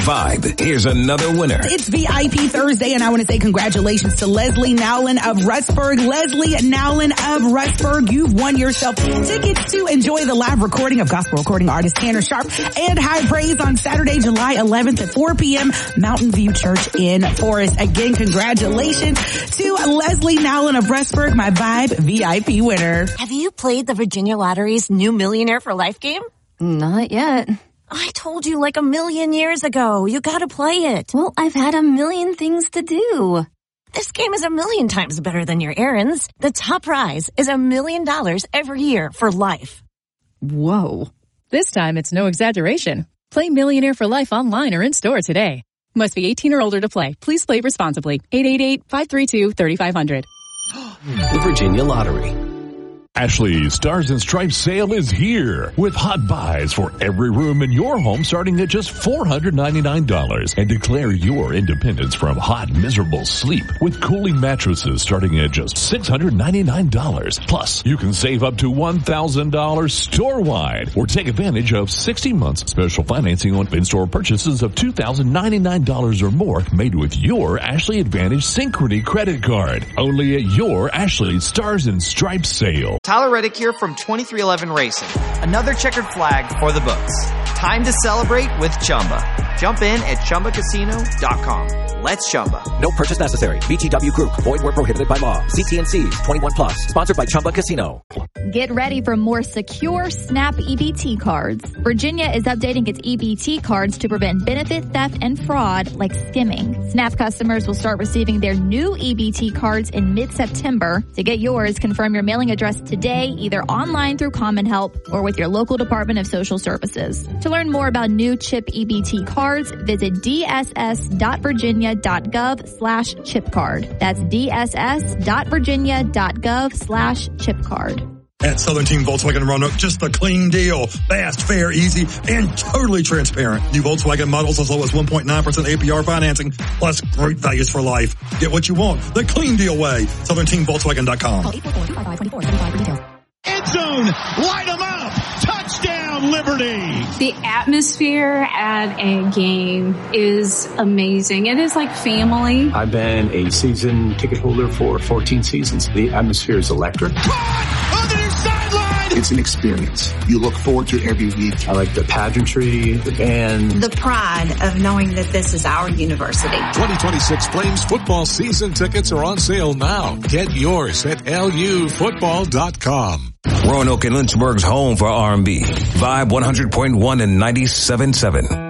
Vibe, here's another winner. It's VIP Thursday, and I want to say congratulations to Leslie Nowlin of Rustburg. Leslie Nowlin of Rustburg, you've won yourself tickets to enjoy the live recording of gospel recording artist Tanner Sharp and High Praise on Saturday, July 11th at 4 p.m. Mountain View Church in Forest. Again, congratulations to Leslie Nowlin of Rustburg, my Vibe VIP winner. Have you played the Virginia Lottery's new Millionaire for Life game? Not yet. I told you like a million years ago. You gotta play it. Well, I've had a million things to do. This game is a million times better than your errands. The top prize is $1 million every year for life. Whoa. This time it's no exaggeration. Play Millionaire for Life online or in store today. Must be 18 or older to play. Please play responsibly. 888-532-3500. The Virginia Lottery. Ashley's Stars and Stripes sale is here with hot buys for every room in your home starting at just $499, and declare your independence from hot, miserable sleep with cooling mattresses starting at just $699. Plus, you can save up to $1,000 store-wide or take advantage of 60 months special financing on in-store purchases of $2,099 or more made with your Ashley Advantage Synchrony credit card. Only at your Ashley's Stars and Stripes sale. Tyler Reddick here from 2311 Racing. Another checkered flag for the books. Time to celebrate with Chumba. Jump in at ChumbaCasino.com. Let's Chumba. No purchase necessary. VGW Group. Void where prohibited by law. CT&Cs. 21 plus. Sponsored by Chumba Casino. Get ready for more secure Snap EBT cards. Virginia is updating its EBT cards to prevent benefit theft and fraud like skimming. Snap customers will start receiving their new EBT cards in mid-September. To get yours, confirm your mailing address today, either online through Common Help or with your local Department of Social Services. To learn more about new CHIP EBT cards, visit dss.virginia.gov/chipcard. That's dss.virginia.gov/chipcard. At Southern Team Volkswagen Roanoke, just the clean deal. Fast, fair, easy, and totally transparent. New Volkswagen models as low as 1.9% APR financing, plus great values for life. Get what you want the clean deal way. SouthernTeamVolkswagen.com. Call 844-255-2475 for details. End zone, light them up. Touchdown, Liberty. The atmosphere at a game is amazing. It is like family. I've been a season ticket holder for 14 seasons. The atmosphere is electric. It's an experience. You look forward to every week. I like the pageantry, the band. The pride of knowing that this is our university. 2026 Flames football season tickets are on sale now. Get yours at lufootball.com. Roanoke and Lynchburg's home for R&B. Vibe 100.1 and 97.7.